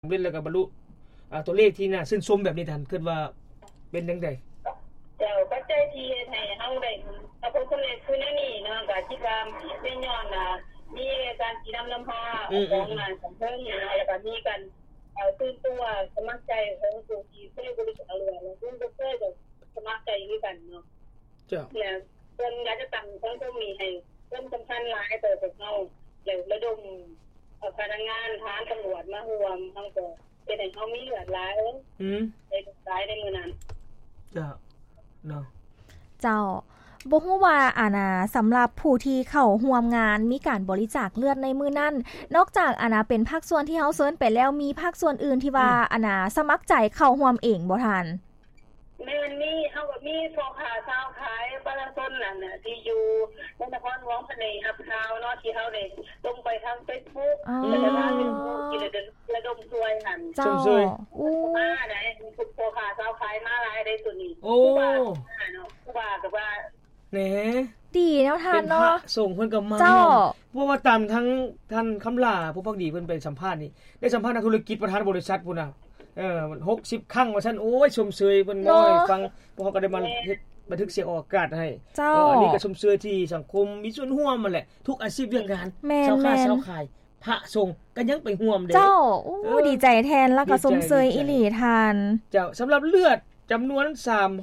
สำเร็จแล้วก็บรรลุตัวเลขที่น่าชื่นชมแบบนี้ท่านคิดว่าเป็นจังได๋แต่ปัจจัยที่ให้เฮาได้ผลสำเร็จคือแนวนี้เนาะก็คิดว่าเป็นย้อนมีการกินน้ำพาของงานของเพิ่นแล้วก็มีการตื่นตัวสมัครใจของผู้ที่เคยบริจาคเรือแล้วซึ่งก็เคยสมัครใจด้วยกันเนาะจ้ะเนี่ยเพิ่นอยากจะตั้งสังคมนี้ให้เพิ่นสำคัญหลายต่อพวกเฮาแล้วระดมพนักงานทหารตำรวจมาร่วมเฮาก็เป็นให้เฮามีเลือดหลายได้หลายในมื้อนั้นจ้ะเนาะเจ้าบ่ฮู้ว่าสำหรับผู้ที่เข้าร่วมงานมีการบริจาคเลือดในมื้อนั้นนอกจากเป็นภาคส่วนที่เฮาเชิญไปแล้วมีภาคส่วนอื่นที่ว่าสมัครใจเข้าร่วมเองบ่ทันแม่นมีเฮาก็มีพ่อค้าชาวขายปลาส้นนั่นน่ะที่อยู่ในนครหลวงพะเนรับข่าวเนาะที่เฮาได้ลงไปทาง Facebook แล้วก็ทาง Facebook ที่ระดมช่วยหั่นเจ้ามาได้พ่อค้าชาวขายมาหลายได้ตัวนี้โอ้เนาะผู้ว่าก็ว่าแหน่ดีแนวทางเนาะส่งเพิ่นก็มาเพราะว่าตามทั้งท่านคำลาผู้พักดีเพิ่นไปสัมภาษณ์นี่ได้สัมภาษณ์นักธุรกิจประธานบริษัทพุ่นน่ะ60ครั้งว่าซั่นโอ้ยชมเชยเพิ่นบ่ให้ฟังพวกเขาก็ได้มาเฮ็ดบันทึกเสียงออกอากาศให้อันนี้ก็ชมเชยที่สังคมมีส่วนร่วมนั่นแหละทุกอาชีพเรื่องงานชาวค้าชาวขายพระสงฆ์ก็ยังไปร่วมเด้เจ้าโอ้ดีใจแทนแล้วก็ชมเชยอีหลีทานเจ้าสำหรับเลือดจำนวน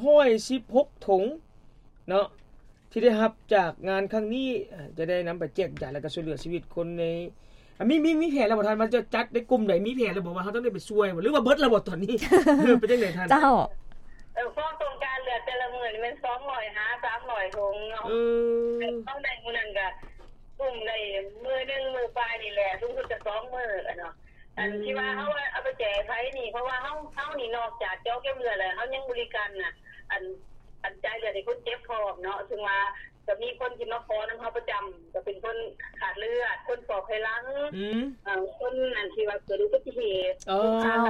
316ถุงเนาะที่ได้รับจากงานครั้งนี้จะได้นำไปแจกจ่ายแล้วก็ช่วยเหลือชีวิตคนในมีแผนแล้วบ่ท่านมันจะจัดในกลุ่มใดมีแผนแล้วบ่ว่าเฮาต้องได้ไปช่วยบ่หรือว่าเบิดแล้วบ่ตอนนี้เป็นจังได๋ท่านเจ้าฟ้องตรงการเลือดแต่ละมื้อนี่มัน200หา300ถุงเนาะต้องได้มื้อนั้นก็กลุ่มได้มื้อนึงมื้อปลายนี่แหละทุกคนจะ2มื้อเนาะอันที่ว่าเฮาเอาไปแจกไผนี่เพราะว่าเฮานี่นอกจากเจาะเก็บเลือดแล้วเฮายังบริการน่ะอันใจเลือดให้คนเจ็บพร้อมเนาะซึ่งว่าจะมีคนที่มาขอนำเฮาประจำจะเป็นคนขาดเลือดคนสอบไขลังคนอันที่ว่าเกิดอุบัติเหตุเจ้า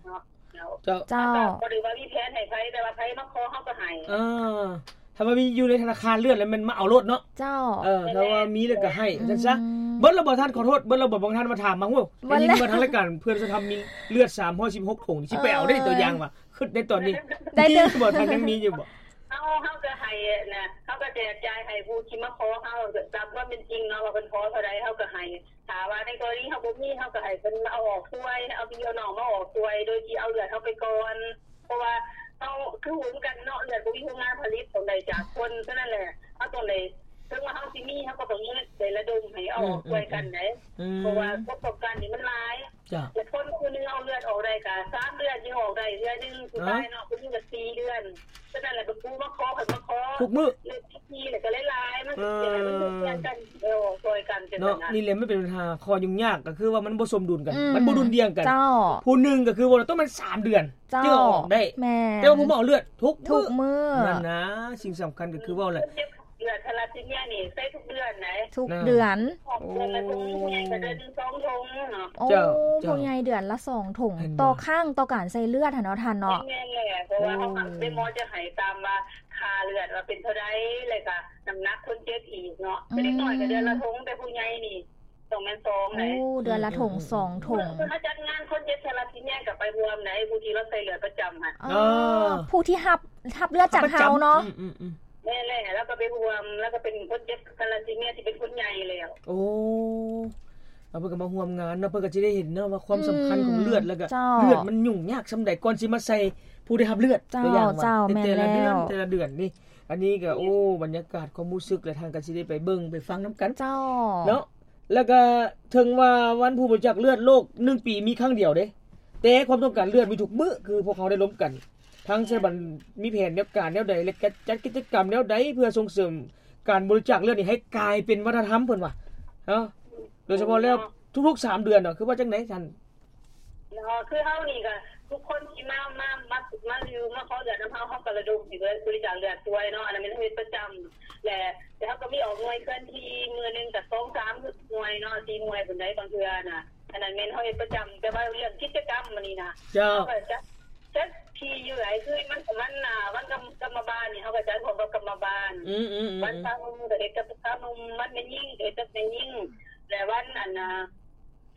บ่ได้ว่ามีแผนให้ไผแต่ว่าไผมาขอเฮาก็ให้ถ้าว่ามีอยู่ในธนาคารเลือดแล้วมันมาเอารถเนาะเจ้าถ้าว่ามีแล้วก็ให้จังซะเบิดแล้วบ่ท่านขอโทษเบิดแล้วบ่บางท่านมาถามมาโหได้ยินมาทางรายการเพื่อนจะทำมีเลือด316ถุงสิไปเอาได้ตัวอย่างว่าคิดได้ตอนนี้ได้เด้อบ่ท่านยังมีอยู่บ่เฮาก็ให้นะเฮาก็แจกจ่ายให้ผู้ที่มาขอเฮาตามความเป็นจริงเนาะว่าเพิ่นขอเท่าใดเฮาก็ให้ถ้าว่าในกรณีเฮาบ่มีเฮาก็ให้เพิ่นเอาออกช่วยเอาพี่เอาน้องมาออกช่วยโดยที่เอาเลือดเฮาไปก่อนเพราะว่าเฮาคือหุงกันเนาะเลือดบ่มีโรงงานผลิตตรงใดจากคนเท่านั้นแหละเฮาตรงใดถึงว่าเฮาสิมีเฮาก็ต้องได้ระดมให้เอาออกช่วยกันได้เพราะว่าประสบการณ์นี่มันหลายแต่คนคือนึงเอาเลือดออกได้ก็3เดือนยังออกได้เดือนนึงสุดท้ายเนาะคือจะ4เดือนฉะนั้นแหละผู้มาขอเพิ่นมาขอทุกมื้อทีแล้วก็หลายๆมันสิให้มันเกี่ยวกันช่วยกันจังเนาะนี่แหละมันเป็นปัญหาข้อยุ่งยากก็คือว่ามันบ่สมดุลกันมันบ่ดุลเดียงกันเจ้าผู้นึงก็คือว่าต้องมัน3เดือนจึงออกได้แต่ว่าผมเอาเลือดทุกมื้อนั่นนะสิ่งสำคัญก็คือว่าแหละเดือนทาราซิเมียนี่ใช้ทุกเดือนไหนทุกเดือนละถุงใหญ่ก็เดือน2ถุงเนาะผู้ใหญ่เดือนละ2ถุงต่อข้างต่อการใส่เลือดเนาะท่านเนาะแม่นแหละเพราะว่าเฮาได้หมอจะให้ตามว่าค่าเลือดว่าเป็นเท่าใดเลยก็น้ำหนักคนเจ็บอีกเนาะไม่ได้น้อยก็เดือนละถุงแต่ผู้ใหญ่นี่ต้องแม่น2ไหนเดือนละถุง2ถุงถ้าจัดงานคนเจ็บทาราซิเมียก็ไปรวมไหนผู้ที่เราใส่เลือดประจำหั่นผู้ที่รับเลือดจากเฮาเนาะแม่เลยแล้วก็ไปรวมแล้วก็เป็นคนเจ็บทาราซิเมียที่เป็นคนใหญ่แล้วโอ้เพิ่นก็มาร่วมงานเนาะเพิ่นก็สิได้เห็นเนาะว่าความสำคัญของเลือดแล้วก็เลือดมันยุ่งยากซำใดก่อนสิมาใส่ผู้ได้รับเลือดตัวอย่างว่าแต่ละเดือนนี่อันนี้ก็บรรยากาศความรู้สึกและทางก็สิได้ไปเบิ่งไปฟังนำกันเนาะแล้วก็ถึงว่าวันผู้บริจาคเลือดโลก1ปีมีครั้งเดียวเด้แต่ความต้องการเลือดมีทุกมื้อคือพวกเขาได้ร่วมกันทั้งสถาบันมีแผนแนวการแนวใดและจัดกิจกรรมแนวใดเพื่อส่งเสริมการบริจาคเลือดนี่ให้กลายเป็นวัฒนธรรมเพิ่นว่าเนาะโดยเฉพาะแล้วทุกๆ3เดือนเนาะคือว่าจังได๋ท่านคือเฮานี่ก็ทุกคนที่มาอยู่มาขอเลือดนำเฮาก็ระดมสิบริจาคเลือดด้วยเนาะอันนั้นเป็นประจำและแต่เฮาก็มีออกหน่วยเคลื่อนที่มื้อนึงก็ 2-3 หน่วยเนาะ4หน่วยเพิ่นได้บางเทื่อน่ะอันนั้นแม่นเฮาเฮ็ดประจำแต่ว่าเรื่องกิจกรรมมื้อนี้นะจ้าที่อยู่ไหนคือมันวันกรรมบาลนี่เฮาก็จัดของกรรมบาลวันพระนุ่มก็เฮ็ดกับพระนุ่มมันแม่นยิ่งเฮ็ดกับแม่นยิ่งและวันอันน่ะ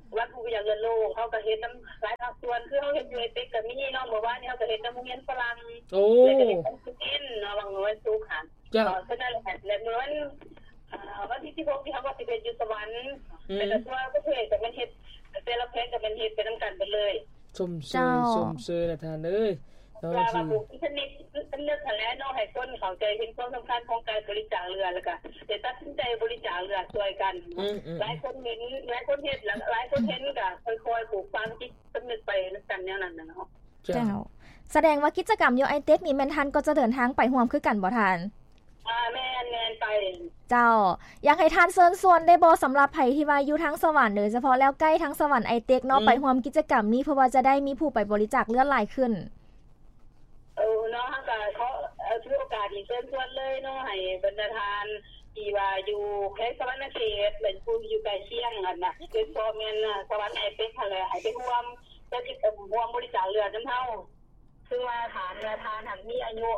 วันผู้อยากเรียนโลกเขาก็เฮ็ดน้ำหลายภาคส่วนคือเขาเฮ็ดอยู่ในติ๊กก็มีเนาะเมื่อวานนี้เขาก็เฮ็ดน้ำโรงเรียนฝรั่งแล้วก็เฮ็ดน้ำกินเนาะบางวันสุขหันเพราะนั้นแล้วเมื่อวันที่16ที่เขาก็สิไปอยู่สวรรค์แต่ตัวประเทศก็มันเฮ็ดแต่ละแผ่นก็มันเฮ็ดไปนำกันไปเลยสมเสยละท่านเอ้ยเนาะว่าผู้ที่ชนิดเลือกหั่นแหละเนาะให้คนเข้าใจเห็นความสำคัญของการบริจาคเลือดแล้วก็ได้ตัดสินใจบริจาคเลือดช่วยกันหลายคนเห็นหลายคนเฮ็ดหลายคนเห็นก็ค่อยๆปลูกฝังจิตสำนึกไปนํกันแนวนั้นน่ะเนาะเจ้าแสดงว่ากิจกรรมอยู่ไอเต็กนี่แม่นทันก็จะเดินทางไปร่วมคือกันบ่ทันแม่นไปเจ้าอยากให้ทานเชิญชวนได้บ่สำหรับไผที่ว่าอยู่ทั้งสวรรค์โดยเฉพาะแล้วใกล้ทั้งสวรรค์ไอเต็กเนาะไปร่วมกิจกรรมนี้เพราะว่าจะได้มีผู้ไปบริจาคเลือดหลายขึ้นเนาะก็เขาถือโอกาสที่เชิญชวนเลยเนาะให้บรรดาทานที่ว่าอยู่แขวงสวรรณเขตเป็นผู้อยู่ใกล้เคียงนั่นน่ะคือพ่อแม่นสวรรค์ไอเต็กนั่นแหละให้ไปร่วมบริจาคเลือดนำเฮาคือว่าฐานหันมีอายุ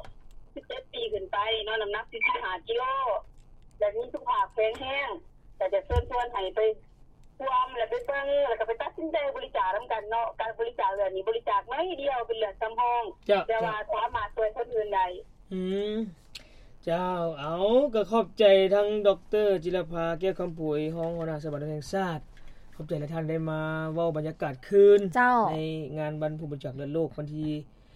17 ปีขึ้นไปเนาะน้ำหนัก45กิโลแล้วมีสุขภาพแข็งแรงแต่จะเชิญชวนให้ไปร่วมแล้วไปเบิ่งแล้วก็ไปตัดสินใจบริจาคนำกันเนาะการบริจาคเลือดนี่บริจาคน้อยเดียวเป็นเลือดสำรองแต่ว่าสามารถช่วยคนอื่นได้เจ้าเอาก็ขอบใจทั้งดร.จิรภาแก้วคำปุ๋ยรองหัวหน้าสภาแห่งชาติขอบใจหลายท่านได้มาเว้าบรรยากาศคืนในงานวันผู้บริจาคเลือดโลกวันที่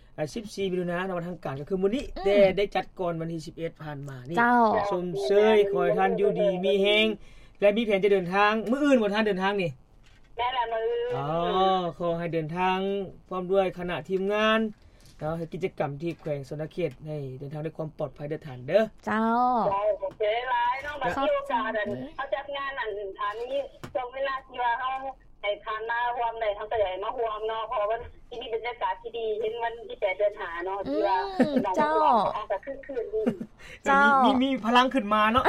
14มิถุนายนวันทางการก็คือมื้อนี้แต่ได้จัดก่อนวันที่11ผ่านมานี่ชมเชยขอให้ท่านอยู่ดีมีแฮงและมีแผนจะเดินทางมื้ออื่นบ่ท่านเดินทางนี่แม่ละมื้อขอให้เดินทางพร้อมด้วยคณะทีมงานเนาะให้กิจกรรมที่แขวงสนเขตให้เดินทางด้วยความปลอดภัยเด้อท่านเด้อเจ้าโอเคหลายเนาะบัดนี้โอกาสเขาจัดงานอันฐานนี้ช่วงเวลาที่ว่าเฮาให้ทานมาร่วมได้เฮาก็ได้มาร่วมเนาะเพราะว่าที่นี่บรรยากาศที่ดีเห็นวันที่8เดือน5เนาะที่ว่าเจ้าก็คืนดีเจ้ามีพลังขึ้นมาเนาะ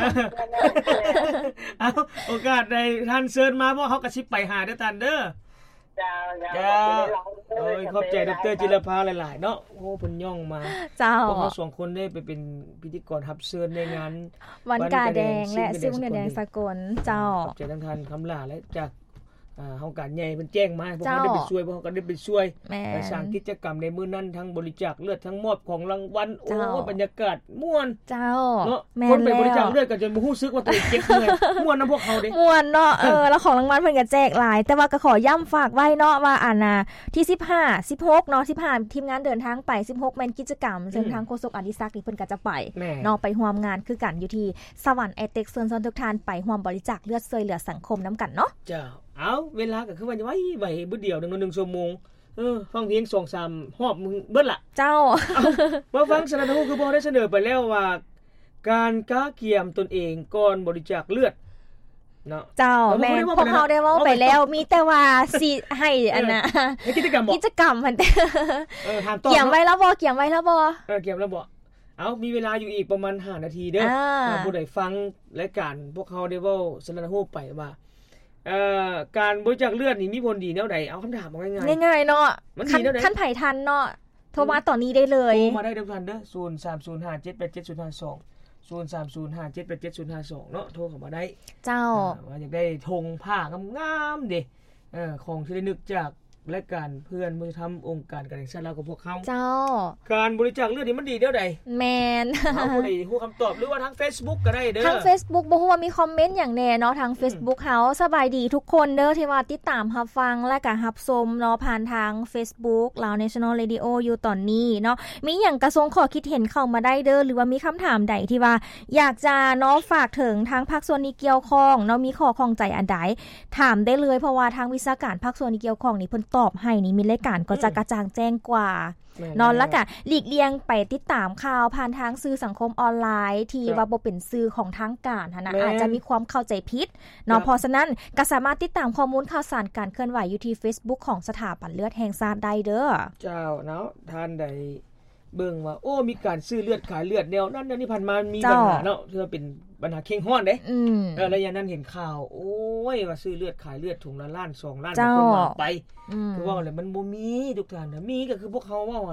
เอาโอกาสได้ท่านเชิญมาเพราะเฮาก็สิไปหาเด้อท่านเด้อเจ้าขอบใจดร.จิรภาหลายๆเนาะโอ้เพิ่นย่องมาเจ้าพวกเรา2คนได้ไปเป็นพิธีกรรับเชิญในงานวันกาแดงและซิ่งแดงสากลเจ้าขอบใจทั้งท่านคำลาและจากเฮาการใหญ่เพิ่นแจ้งมาพวกเราได้ไปช่วยพวกเราก็ได้ไปช่วยไปสร้างกิจกรรมในมื้อนั้นทั้งบริจาคเลือดทั้งมอบของรางวัลโอ้บรรยากาศม่วนเจ้าเนาะคนไปบริจาคเลือดก็จะบ่ฮู้สึกว่าตัวเองเจ็บเมื่อยม่วนนำพวกเขาเด้ม่วนเนาะแล้วของรางวัลเพิ่นก็แจกหลายแต่ว่าก็ขอย้ำฝากไว้เนาะว่าที่15 16เนาะ15ทีมงานเดินทางไป16แม่นกิจกรรมซึ่งทางโฆษกอดิศักดิ์นี่เพิ่นก็จะไปเนาะไปร่วมงานคือกันอยู่ที่สวรรค์ไอเต็กเชิญชวนทุกท่านไปร่วมบริจาคเลือดช่วยเหลือสังคมนำกันเนาะเจ้าเอาเวลาก็คือว่าไว้มื้อเดียว1ชั่วโมงฟังเพลง 2-3 รอบมึงเบิดล่ะเจ้ามาฟังสนับสนุนคือบ่ได้เสนอไปแล้วว่าการก้าเกียมตนเองก่อนบริจาคเลือดเนาะเจ้าแม่พวกเฮาได้เว้าไปแล้วมีแต่ว่าสิให้อันน่ะกิจกรรมมันเกียมไว้แล้วบ่เกียมแล้วบ่เอามีเวลาอยู่อีกประมาณ5นาทีเด้อผู้ใดฟังรายการพวกเฮาได้เว้าสนับสนุนไปว่าการบริจาคเลือดนี่มีผลดีแนวใดเอาคำถามง่ายๆเนาะคันไผทันเนาะโทรมาตอนนี้ได้เลยโทรมาได้เด้อท่านเด้อ0305787052 0305787052เนาะโทรเข้ามาได้เจ้าว่าอยากได้ธงผ้างามๆเด้ของที่ได้นึกจากและการเพื่อนมุสธรรมองค์การการแห่งชาติแล้วกับพวกเขาเจ้าการบริจาคเลือดนี่มันดีเด้อใดแม่นเอาผู้ใดฮู้คำตอบหรือว่าทาง Facebook ก็ได้เด้อทาง Facebook บ่ฮู้ว่ามีคอมเมนต์หยังแน่เนาะทาง Facebook เฮาสบายดีทุกคนเด้อที่ว่าติดตามรับฟังและก็รับชมเนาะผ่านทาง Facebook Lao National Radio อยู่ตอนนี้เนาะมีหยังกระทรวงข้อคิดเห็นเข้ามาได้เด้อหรือว่ามีคำถามใดที่ว่าอยากจะเนาะฝากถึงทางภาคส่วนที่เกี่ยวข้องเนาะมีข้อข้องใจอันใดถามได้เลยเพราะว่าทางวิชาการภาคส่วนที่เกี่ยวข้องนี่เพิ่นตอบให้นี่มีรายการก็จะกระจ่างแจ้งกว่านอนแล้วก็หลีกเลี่ยงไปติดตามข่าวผ่านทางสื่อสังคมออนไลน์ที่ว่าบ่เป็นสื่อของทางการนะอาจจะมีความเข้าใจผิดเนาะเพราะฉะนั้นก็สามารถติดตามข้อมูลข่าวสารการเคลื่อนไหวอยู่ที่ Facebook ของสถาบันเลือดแห่งชาติได้เด้อเจ้าเนาะท่านใดเบิ่งว่าโอ้มีการซื้อเลือดขายเลือดแนวนั้นนี่ผ่านมามีปัญหาเนาะถือว่าเป็นปัญหาเข่งฮ้อนเด้แล้วอย่างนั้นเห็นข่าวโอ้ยว่าซื้อเลือดขายเลือดถุงละล้าน2ล้านคนว่าไปคือว่าแหละมันบ่มีทุกท่านนะมีก็คือพวกเขาว่าแหละ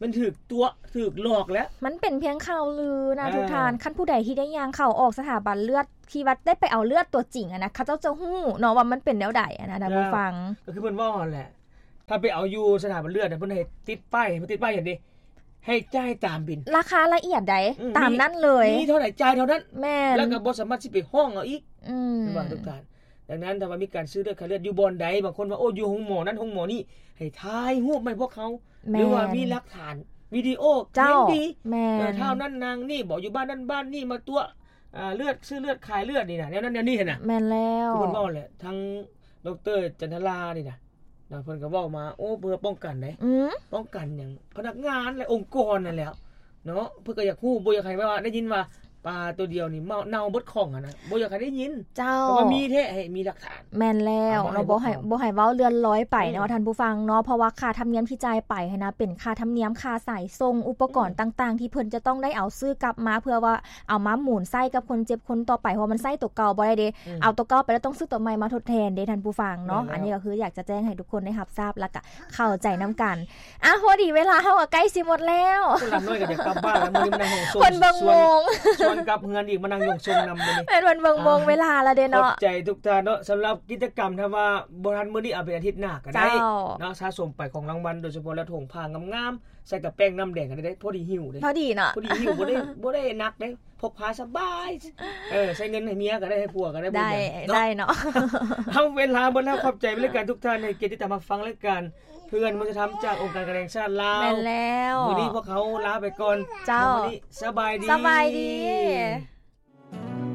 มันถูกตัวถูกหลอกแล้วมันเป็นเพียงข่าวลือนะทุกท่านคันผู้ใดที่ได้ย่างเข้าออกสถาบันเลือดที่วัดได้ไปเอาเลือดตัวจริงอะนะเขาเจ้าจะฮู้เนาะว่ามันเป็นแนวใดอะนะท่านผู้ฟังก็คือเพิ่นว่าแหละถ้าไปเอาอยู่สถาบันเลือดน่ะเพิ่นให้ติดป้ายเห็นดิให้จ่ายตามบินราคาละเอียดใดตามนั้นเลยมีเท่าไหร่จ่ายเท่านั้นแม่นแล้วก็บ่สามารถสิไปห้องเอาอีกว่าทุกท่านดังนั้นถ้าว่ามีการซื้อเลือดค่าเลือดอยู่บ่อนใดบางคนว่าโอ้อยู่ห้องหมอนั้นห้องหมอนี่ให้ถ่ายรูปให้พวกเขาหรือว่ามีหลักฐานวิดีโอเจ้าดีแม่เท่านั้นนางนี่บอกอยู่บ้านนั้นบ้านนี่มาตัวเลือดซื้อเลือดขายเลือดนี่น่ะแนวนั้นแนวนี้น่ะแม่นแล้วเพิ่นว่าแหละทั้งดร.จันทรานี่น่ะเพิ่นก็เว้ามาโอ้เพื่อป้องกันได้ป้องกันหยังพนักงานและองค์กรนั่นแหละเนาะเพิ่นก็อยากฮู้บ่อยากให้ว่าได้ยินว่าปลาตัวเดียวนี่เน่าเบิดของนะบ่อยากให้ได้ยินเจ้าแต่ว่ามีแท้ให้มีหลักฐานแม่นแล้วเนาะบ่ให้เว้าเลื่อนลอยไปเนาะท่านผู้ฟังเนาะเพราะว่าค่าธรรมเนียมที่จ่ายไปให้นะเป็นค่าธรรมเนียมค่าสายส่งอุปกรณ์ต่างๆที่เพิ่นจะต้องได้เอาซื้อกลับมาเพื่อว่าเอามาหมุนไส้กับคนเจ็บคนต่อไปเพราะมันไส้ตัวเก่าบ่ได้เด้เอาตัวเก่าไปแล้วต้องซื้อตัวใหม่มาทดแทนเด้ท่านผู้ฟังเนาะอันนี้ก็คืออยากจะแจ้งให้ทุกคนได้รับทราบแล้วก็เข้าใจนำกันพอดีเวลาเฮาก็ใกล้สิหมดแล้วคนละน้อยก็อยากกลับบ้านแล้วมื้อนี้มันนั่งส่งคนเบิ่งวงชวนกลับเฮือนอีกมานั่งยงส่งนำมื้อนี้เป็นวันเบิ่งวงเวลาแล้วเด้เนาะขอบใจทุกท่านเนาะสำหรับกิจกรรมถ้าว่าบ่ทันมื้อนี้เอาเป็นอาทิตย์หน้าก็ได้เนาะสะสมไปของรางวัลโดยเฉพาะแล้วถุงผ้างามๆใส่กับแป้งน้ำแดงก็ได้พอดีหิวเด้พอดีเนาะพอดีหิวบ่ได้หนักเด้พกพาสบายใช้เงินให้เมียก็ได้ให้ผัวก็ได้บ่ได้เนาะเอาเวลาบ่แล้วขอบใจรายการทุกท่านในเกียรติที่มาฟังรายการเพื่อนมันจะทำจากองค์การกระแห่งชาติลาวแม่นแล้วมื้อนี้พวกเขาลาไปก่อนเจ้ามื้อนี้สบายดี